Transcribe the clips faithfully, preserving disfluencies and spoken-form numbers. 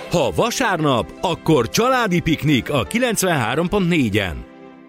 Ha vasárnap, akkor családi piknik a kilencvenhárom pont négyen.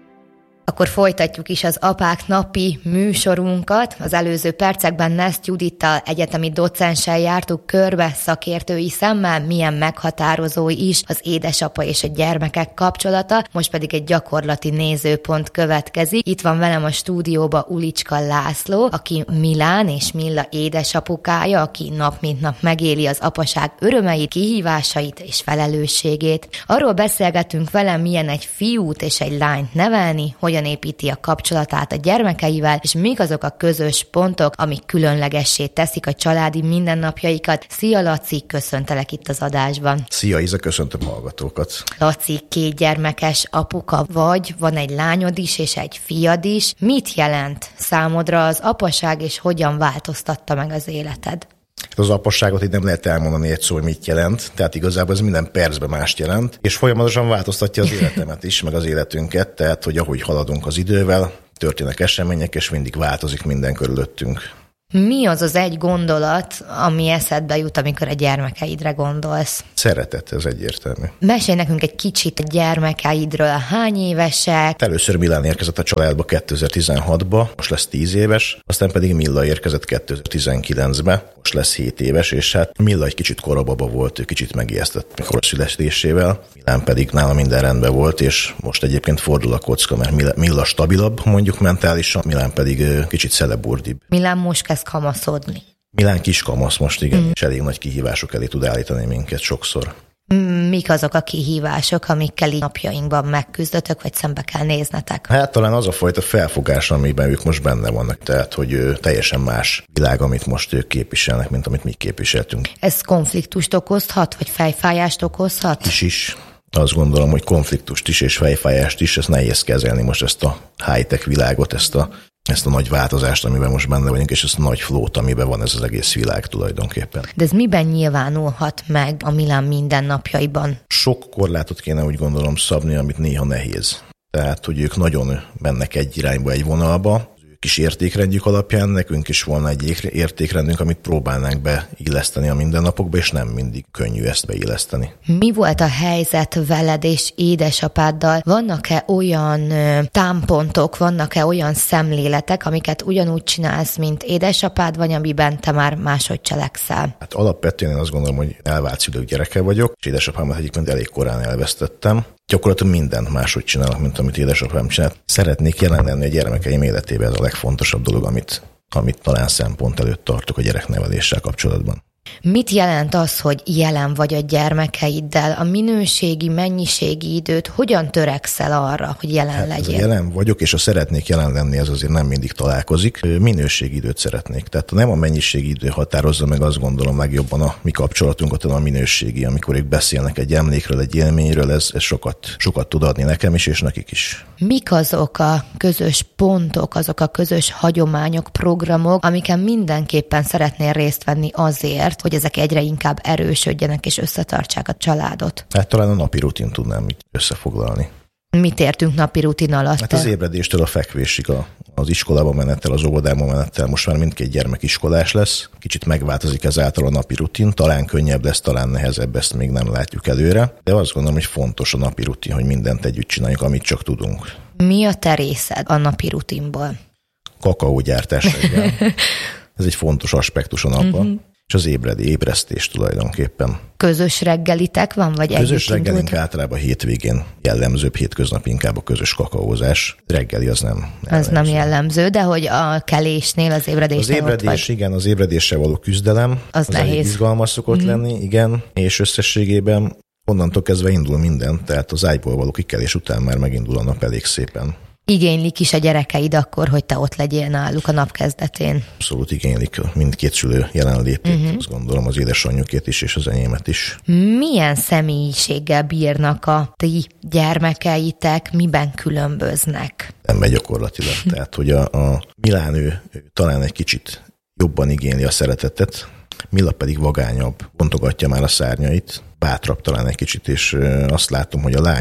Akkor folytatjuk is az Apák napi műsorunkat. Az előző percekben Neszt Judittal, egyetemi docenssel jártuk körbe szakértői szemmel, milyen meghatározó is az édesapa és a gyermekek kapcsolata. Most pedig egy gyakorlati nézőpont következik. Itt van velem a stúdióba Ulicska László, aki Milán és Milla édesapukája, aki nap mint nap megéli az apaság örömeit, kihívásait és felelősségét. Arról beszélgetünk vele, milyen egy fiút és egy lányt nevelni, hogyan építi a kapcsolatát a gyermekeivel, és mik azok a közös pontok, amik különlegessé teszik a családi mindennapjaikat. Szia Laci, köszöntelek itt az adásban. Szia Iza, köszöntöm a hallgatókat. Laci, két gyermekes apuka vagy, van egy lányod is és egy fiad is. Mit jelent számodra az apaság, és hogyan változtatta meg az életed? Az apasságot így nem lehet elmondani egy szó, hogy mit jelent, tehát igazából ez minden percben mást jelent, és folyamatosan változtatja az életemet is, meg az életünket, tehát hogy ahogy haladunk az idővel, történnek események, és mindig változik minden körülöttünk. Mi az az egy gondolat, ami eszedbe jut, amikor a gyermekeidre gondolsz? Szeretet, ez egyértelmű. Mesélj nekünk egy kicsit a gyermekeidről, hány évesek? Először Milán érkezett a családba kétezer-tizenhatba, most lesz tíz éves, aztán pedig Milla érkezett kétezer-tizenkilencbe, most lesz hét éves, és hát Milla egy kicsit korababa volt, ő kicsit megijesztett mikor a születésével, Milán pedig nála minden rendben volt, és most egyébként fordul a kocka, mert Milla stabilabb, mondjuk mentálisan, Milán pedig kicsit szeleburdibb. Milán most kezd kamaszodni. Milán kis kamasz most, igen, mm. és elég nagy kihívások elé tud állítani minket sokszor. Mik azok a kihívások, amikkel így napjainkban megküzdötök, vagy szembe kell néznetek? Hát talán az a fajta felfogás, amiben ők most benne vannak, tehát hogy teljesen más világ, amit most ők képviselnek, mint amit mi képviseltünk. Ez konfliktust okozhat, vagy fejfájást okozhat? Is is. Azt gondolom, hogy konfliktust is és fejfájást is, ezt nehéz kezelni most ezt a high-tech világot, ezt a ezt a nagy változást, amiben most benne vagyunk, és ezt a nagy flót, amiben van ez az egész világ tulajdonképpen. De ez miben nyilvánulhat meg a Milán mindennapjaiban? Sok korlátot kéne úgy gondolom szabni, amit néha nehéz. Tehát, hogy ők nagyon mennek egy irányba, egy vonalba, kis értékrendjük alapján, nekünk is volna egy értékrendünk, amit próbálnánk beilleszteni a mindennapokba, és nem mindig könnyű ezt beilleszteni. Mi volt a helyzet veled és édesapáddal? Vannak-e olyan támpontok, vannak-e olyan szemléletek, amiket ugyanúgy csinálsz, mint édesapád, vagy amiben te már máshogy cselekszel? Hát alapvetően én azt gondolom, hogy elvált szülők gyereke vagyok, és édesapámat egyébként elég korán elvesztettem. Gyakorlatilag mindent máshogy csinálok, mint amit édesapám csinált. Szeretnék jelen lenni a gyermekeim életében, ez a legfontosabb dolog, amit, amit talán szempont előtt tartok a gyerekneveléssel kapcsolatban. Mit jelent az, hogy jelen vagy a gyermekeiddel? A minőségi, mennyiségi időt hogyan törekszel arra, hogy jelen hát legyél? Jelen vagyok, és ha szeretnék jelen lenni, ez azért nem mindig találkozik. Minőségi időt szeretnék. Tehát nem a mennyiségi idő határozza meg, azt gondolom legjobban a mi kapcsolatunkat, hanem a minőségi, amikor ők beszélnek egy emlékről, egy élményről, ez, ez sokat, sokat tud adni nekem is, és nekik is. Mik azok a közös pontok, azok a közös hagyományok, programok, amiken mindenképpen szeretnél részt venni azért, hogy ezek egyre inkább erősödjenek és összetartsák a családot? Hát talán a napi rutin tudnám összefoglalni. Mit értünk napi rutin alatt? Hát az ébredéstől a fekvésig, a, az iskolába menettel, az óvodába menettel, most már mindkét gyermek iskolás lesz. Kicsit megváltozik ezáltal a napi rutin, talán könnyebb lesz, talán nehezebb, ezt még nem látjuk előre. De azt gondolom, hogy fontos a napi rutin, hogy mindent együtt csináljuk, amit csak tudunk. Mi a te részed a napi rutinból? Kakaógyártás reggel. Ez egy fontos aspektus a napban. Mm-hmm. És az ébredi ébresztés tulajdonképpen. Közös reggelitek van, vagy együtt Közös reggelink általában hétvégén jellemzőbb, hétköznap inkább a közös kakaózás. Reggeli az nem jellemző. Az nem jellemző, de hogy a kelésnél, az ébredésnél Az ébredés, igen, az ébredéssel való küzdelem. Az, az nehéz. Izgalmas szokott mm. lenni, igen, és összességében onnantól kezdve indul minden, tehát az ágyból való kikelés után már megindul a nap elég szépen. Igénylik is a gyerekeid akkor, hogy te ott legyél náluk a nap kezdetén? Abszolút igénylik mindkét szülő jelenlétét, uh-huh. azt gondolom az édesanyjuket is és az enyémet is. Milyen személyiséggel bírnak a ti gyermekeitek, miben különböznek? Nem megy gyakorlatilag, tehát hogy a, a Milán ő, ő talán egy kicsit jobban igényli a szeretetet, Milla pedig vagányabb, bontogatja már a szárnyait, bátrabb talán egy kicsit, és azt látom, hogy a lányok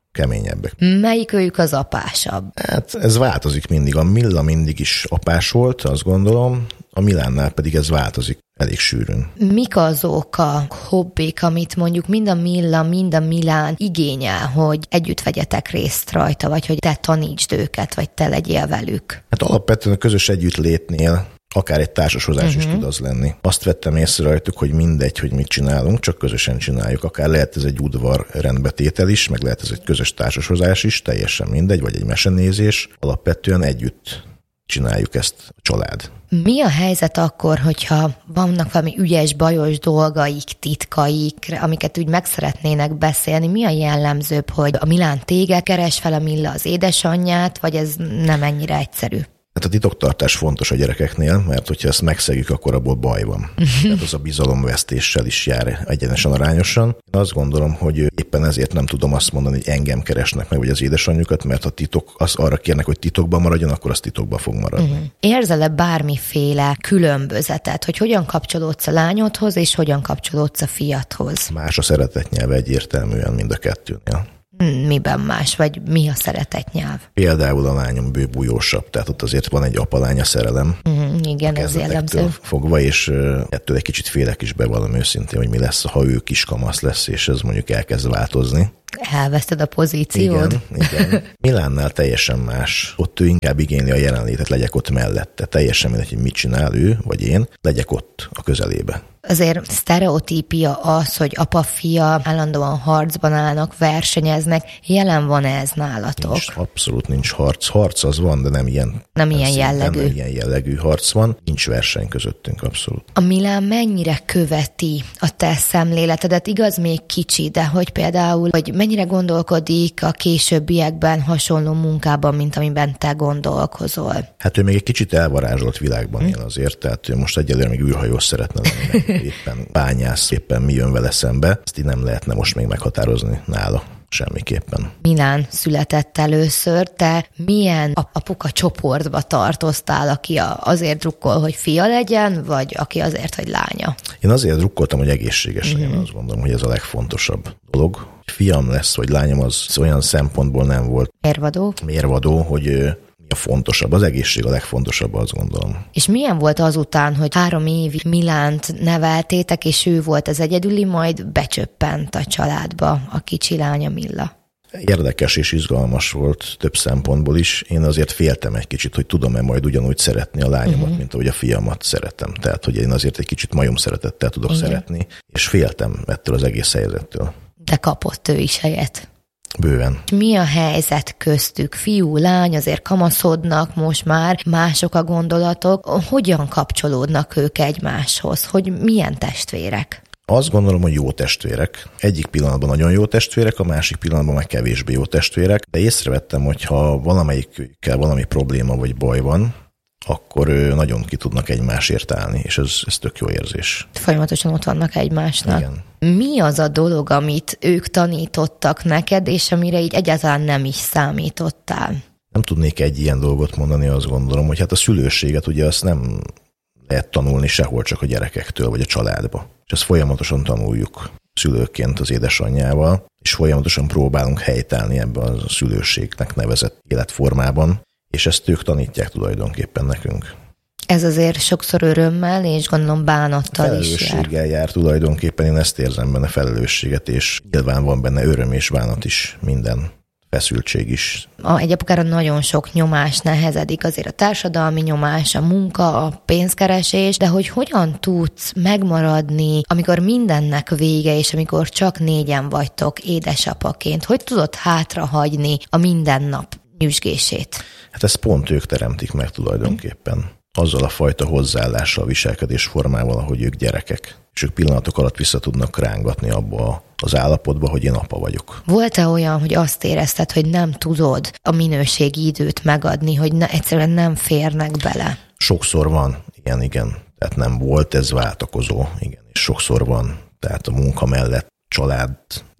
keményebbek. Melyik őjük az apásabb? Hát ez változik mindig. A Milla mindig is apás volt, azt gondolom, a Milánnál pedig ez változik elég sűrűn. Mik azok a hobbik, amit mondjuk mind a Milla, mind a Milán igényel, hogy együtt vegyetek részt rajta, vagy hogy te tanítsd őket, vagy te legyél velük? Hát alapvetően a közös együttlétnél akár egy társashozás uh-huh. is tud az lenni. Azt vettem észre rajtuk, hogy mindegy, hogy mit csinálunk, csak közösen csináljuk. Akár lehet ez egy udvar rendbetétel is, meg lehet ez egy közös társashozás is, teljesen mindegy, vagy egy mesenézés. Alapvetően együtt csináljuk ezt a család. Mi a helyzet akkor, hogyha vannak valami ügyes, bajos dolgaik, titkaik, amiket úgy meg szeretnének beszélni? Mi a jellemzőbb, hogy a Milán téged keres fel, a Milla az édesanyját, vagy ez nem ennyire egyszerű? Hát a titoktartás fontos a gyerekeknél, mert hogyha ezt megszegjük, akkor abból baj van. Tehát az a bizalomvesztéssel is jár egyenesen arányosan. Én azt gondolom, hogy éppen ezért nem tudom azt mondani, hogy engem keresnek meg, vagy az édesanyjukat, mert ha titok, az arra kérnek, hogy titokban maradjon, akkor az titokban fog maradni. Uh-huh. Érzel-e bármiféle különbözetet, hogy hogyan kapcsolódsz a lányodhoz, és hogyan kapcsolódsz a fiadhoz? Más a szeretetnyelve egyértelműen mind a kettőnél. Miben más, vagy mi a szeretetnyelv? Például a lányom bőbújósabb, tehát ott azért van egy apa-lánya szerelem. Mm, igen, ez jellemző. Fogva, és ettől egy kicsit félek is, bevallom őszintén, hogy mi lesz, ha ő kiskamasz lesz, és ez mondjuk elkezd változni. Elveszted a pozíciód? Igen, igen. Milánnál teljesen más. Ott ő inkább igényli a jelenlétet, legyek ott mellette. Teljesen mindegy, hogy mit csinál ő, vagy én, legyek ott a közelébe. Azért sztereotípia az, hogy apa-fia állandóan harcban állnak, versenyeznek. Jelen van ez nálatok? Nincs, abszolút nincs harc. Harc az van, de nem ilyen, nem ilyen jellegű. Nem ilyen jellegű harc van. Nincs verseny közöttünk, abszolút. A Milán mennyire követi a te szemléletedet? Igaz, még kicsi, de hogy például, hogy mennyire gondolkodik a későbbiekben hasonló munkában, mint amiben te gondolkozol? Hát ő még egy kicsit elvarázsolt világban él azért, tehát ő most egyelőre még űrhajós szeretne lenni. Éppen bányász, éppen mi jön vele szembe. Ezt így nem lehetne most még meghatározni nála semmiképpen. Milán született először, te milyen apuka csoportba tartoztál, aki azért drukkol, hogy fia legyen, vagy aki azért, hogy lánya? Én azért drukkoltam, hogy egészséges legyen, mm-hmm. azt gondolom, hogy ez a legfontosabb dolog. Fiam lesz, vagy lányom, az olyan szempontból nem volt mérvadó, mérvadó hogy a fontosabb, az egészség a legfontosabb, azt gondolom. És milyen volt azután, hogy három évig Milánt neveltétek, és ő volt az egyedüli, majd becsöppent a családba a kicsi lánya Milla? Érdekes és izgalmas volt több szempontból is. Én azért féltem egy kicsit, hogy tudom-e majd ugyanúgy szeretni a lányomat, uh-huh. mint ahogy a fiamat szeretem. Tehát, hogy én azért egy kicsit majom szeretettel tudok igen. szeretni, és féltem ettől az egész helyzettől. De kapott ő is helyet. Bőven. Mi a helyzet köztük? Fiú, lány, azért kamaszodnak most már, mások a gondolatok. Hogyan kapcsolódnak ők egymáshoz? Hogy milyen testvérek? Azt gondolom, hogy jó testvérek. Egyik pillanatban nagyon jó testvérek, a másik pillanatban meg kevésbé jó testvérek. De észrevettem, hogy ha valamelyikkel valami probléma vagy baj van, akkor nagyon ki tudnak egymásért állni, és ez, ez tök jó érzés. Folyamatosan ott vannak egymásnak. Igen. Mi az a dolog, amit ők tanítottak neked, és amire így egyáltalán nem is számítottál? Nem tudnék egy ilyen dolgot mondani, azt gondolom, hogy hát a szülőséget ugye azt nem lehet tanulni sehol, csak a gyerekektől, vagy a családba. És ezt folyamatosan tanuljuk szülőként az édesanyjával, és folyamatosan próbálunk helytállni ebben a szülőségnek nevezett életformában, és ezt ők tanítják tulajdonképpen nekünk. Ez azért sokszor örömmel, és gondolom bánattal is jár. Felelősséggel jár tulajdonképpen, én ezt érzem benne, felelősséget, és nyilván van benne öröm és bánat is, minden feszültség is. A, egy apukára nagyon sok nyomás nehezedik, azért a társadalmi nyomás, a munka, a pénzkeresés, de hogy hogyan tudsz megmaradni, amikor mindennek vége, és amikor csak négyen vagytok édesapaként, hogy tudod hátrahagyni a mindennap nyüzsgését? Hát ezt pont ők teremtik meg tulajdonképpen. Azzal a fajta hozzáállással, viselkedés formával, ahogy ők gyerekek. És ők pillanatok alatt vissza tudnak rángatni abba az állapotba, hogy én apa vagyok. Volt-e olyan, hogy azt érezted, hogy nem tudod a minőségi időt megadni, hogy ne, egyszerűen nem férnek bele? Sokszor van, igen, igen. Tehát nem volt, ez váltakozó, igen. És sokszor van. Tehát a munka mellett család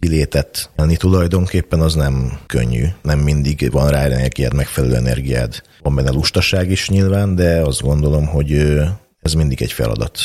létet élni tulajdonképpen az nem könnyű. Nem mindig van rá energiád, megfelelő energiád. Van benne lustaság is nyilván, de azt gondolom, hogy ez mindig egy feladat.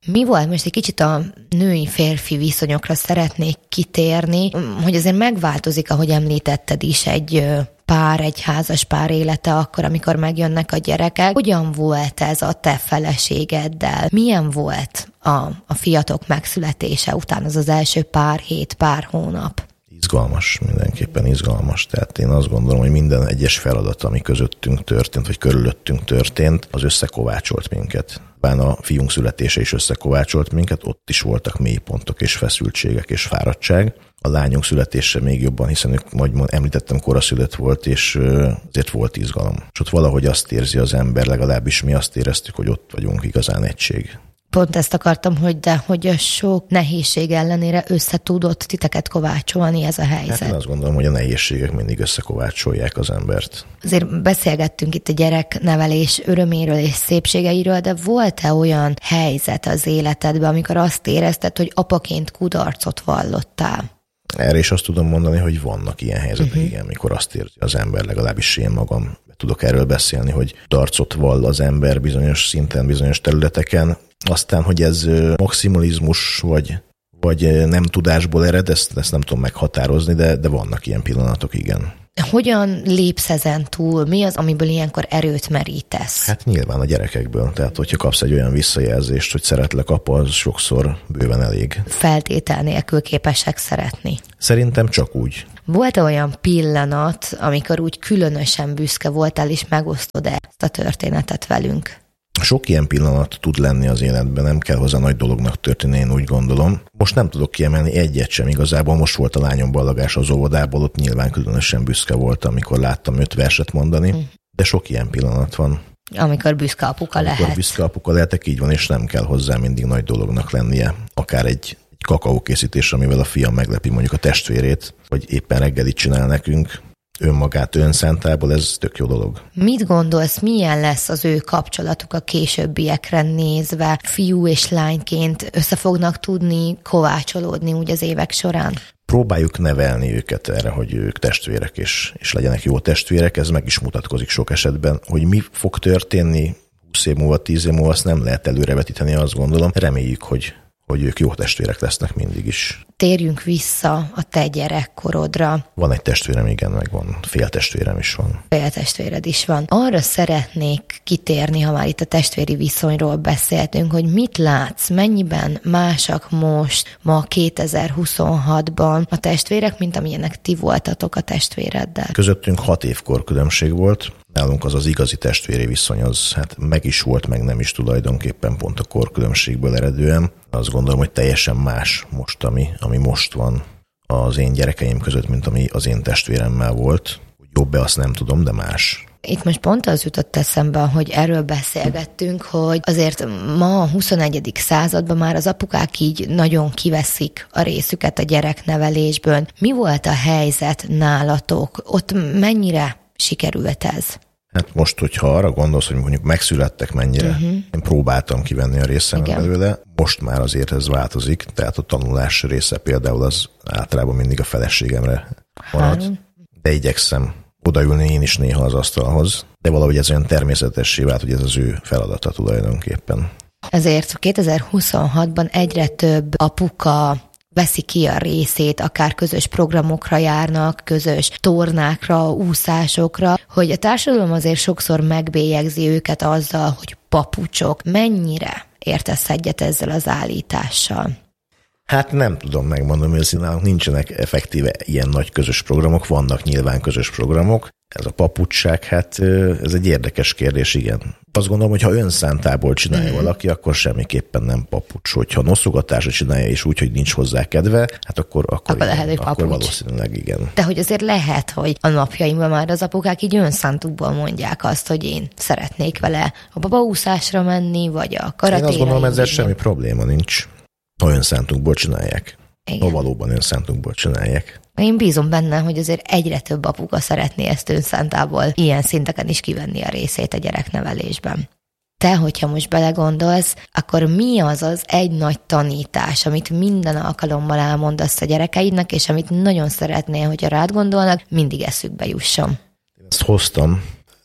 Mi volt? Most egy kicsit a női-férfi viszonyokra szeretnék kitérni, hogy azért megváltozik, ahogy említetted is, egy pár, egy házas pár élete akkor, amikor megjönnek a gyerekek. Hogyan volt ez a te feleségeddel? Milyen volt a, a fiatok megszületése után, az az első pár hét, pár hónap? Izgalmas, mindenképpen izgalmas. Tehát én azt gondolom, hogy minden egyes feladat, ami közöttünk történt, vagy körülöttünk történt, az összekovácsolt minket. Bár a fiunk születése is összekovácsolt minket, ott is voltak mélypontok és feszültségek és fáradtság. A lányunk születése még jobban, hiszen ők, ahogy említettem, koraszülött volt, és azért volt izgalom. És ott valahogy azt érzi az ember, legalábbis mi azt éreztük, hogy ott vagyunk igazán egység. Pont ezt akartam, hogy de hogy a sok nehézség ellenére összetudott titeket kovácsolni ez a helyzet. Hát én azt gondolom, hogy a nehézségek mindig összekovácsolják az embert. Azért beszélgettünk itt a gyereknevelés öröméről és szépségeiről, de volt-e olyan helyzet az életedben, amikor azt érezted, hogy apaként kudarcot vallottál? Erre is azt tudom mondani, hogy vannak ilyen helyzetek, uh-huh. igen, mikor azt érzi az ember, legalábbis én magam tudok erről beszélni, hogy darcot vall az ember bizonyos szinten, bizonyos területeken. Aztán, hogy ez maximalizmus, vagy, vagy nem tudásból ered, ezt, ezt nem tudom meghatározni, de, de vannak ilyen pillanatok, igen. Hogyan lépsz ezen túl? Mi az, amiből ilyenkor erőt merítesz? Hát nyilván a gyerekekből. Tehát, hogyha kapsz egy olyan visszajelzést, hogy szeretlek, apa, az sokszor bőven elég. Feltétel nélkül képesek szeretni? Szerintem csak úgy. Volt-e olyan pillanat, amikor úgy különösen büszke voltál, és megosztod ezt a történetet velünk? Sok ilyen pillanat tud lenni az életben, nem kell hozzá nagy dolognak történni, én úgy gondolom. Most nem tudok kiemelni egyet sem igazából, most volt a lányom ballagás az óvodából, ott nyilván különösen büszke voltam, amikor láttam őt verset mondani, de sok ilyen pillanat van. Amikor büszke apuka amikor lehet. Amikor büszke apuka lehetek, így van, és nem kell hozzá mindig nagy dolognak lennie. Akár egy, egy kakaókészítés, amivel a fiam meglepi mondjuk a testvérét, vagy éppen reggelit csinál nekünk, önmagát önszántából, ez tök jó dolog. Mit gondolsz, milyen lesz az ő kapcsolatuk a későbbiekre nézve? Fiú és lányként össze fognak tudni kovácsolódni úgy az évek során? Próbáljuk nevelni őket erre, hogy ők testvérek, és, és legyenek jó testvérek, ez meg is mutatkozik sok esetben. Hogy mi fog történni húsz év múlva, tíz év múlva, azt nem lehet előrevetíteni, azt gondolom. Reméljük, hogy hogy ők jó testvérek lesznek mindig is. Térjünk vissza a te gyerekkorodra. Van egy testvérem, igen, meg van. Fél testvérem is van. Fél testvéred is van. Arra szeretnék kitérni, ha már itt a testvéri viszonyról beszéltünk, hogy mit látsz, mennyiben másak most, ma kétezer-huszonhatban a testvérek, mint amilyenek ti voltatok a testvéreddel? Közöttünk hat év korkülönbség volt. Nálunk az az igazi testvéri viszony, az hát meg is volt, meg nem is tulajdonképpen pont a korkülönbségből eredően. Azt gondolom, hogy teljesen más most, ami, ami most van az én gyerekeim között, mint ami az én testvéremmel volt. Jobb-e, azt nem tudom, de más. Itt most pont az jutott eszembe, hogy erről beszélgettünk, hogy azért ma a huszonegyedik században már az apukák így nagyon kiveszik a részüket a gyereknevelésből. Mi volt a helyzet nálatok? Ott mennyire sikerült ez? Hát most, hogyha arra gondolsz, hogy mondjuk megszülettek mennyire, uh-huh. én próbáltam kivenni a részem belőle, most már azért ez változik, tehát a tanulás része például az általában mindig a feleségemre marad, de igyekszem odaülni én is néha az asztalhoz, de valahogy ez olyan természetessé vált, hogy ez az ő feladata tulajdonképpen. Ezért kétezer-huszonhatban egyre több apuka veszi ki a részét, akár közös programokra járnak, közös tornákra, úszásokra, hogy a társadalom azért sokszor megbélyegzi őket azzal, hogy papucsok. Mennyire értesz egyet ezzel az állítással? Hát nem tudom megmondani, hogy nálunk nincsenek effektíve ilyen nagy közös programok, vannak nyilván közös programok. Ez a papucsság, hát ez egy érdekes kérdés, igen. Azt gondolom, hogy ha önszántából csinálja mm. valaki, akkor semmiképpen nem papucs. Hogyha noszogatásra csinálja és úgy, hogy nincs hozzá kedve, hát akkor, akkor, akkor, igen, lehet, akkor valószínűleg igen. De hogy azért lehet, hogy a napjainkban már az apukák így önszántukból mondják azt, hogy én szeretnék vele a babaúszásra menni, vagy a karatéra. Én azt gondolom, ezzel semmi probléma nincs. Ha önszántukból csinálják. Igen. Ha valóban önszántukból csinálják. Én bízom benne, hogy azért egyre több apuka szeretné ezt önszántából ilyen szinteken is kivenni a részét a gyereknevelésben. Te, hogyha most belegondolsz, akkor mi az az egy nagy tanítás, amit minden alkalommal elmondasz a gyerekeidnek, és amit nagyon szeretnél, hogyha rád gondolnak, mindig eszükbe jusson? Ezt hoztam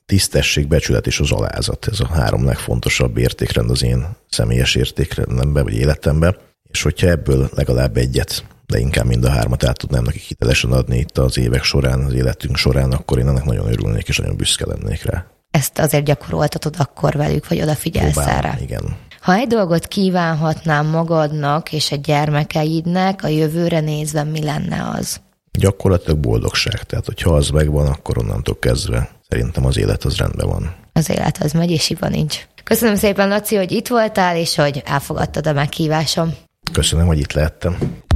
tisztesség, becsület és az alázat. Ez a három legfontosabb értékrend az én személyes értékrendemben, vagy életemben. És hogyha ebből legalább egyet, de inkább mind a hármat át tudnám nekik hitelesen adni itt az évek során, az életünk során, akkor én ennek nagyon örülnék, és nagyon büszke lennék rá. Ezt azért gyakoroltatod akkor velük, vagy odafigyelsz Próbálom, erre? Igen. Ha egy dolgot kívánhatnám magadnak és a gyermekeidnek a jövőre nézve, mi lenne az? Gyakorlatilag boldogság. Tehát, hogyha az megvan, akkor onnantól kezdve szerintem az élet az rendben van. Az élet az megy, és hiba nincs. Köszönöm szépen, Laci, hogy itt voltál, és hogy elfogadtad a meghívásom. Köszönöm, hogy itt lehettem.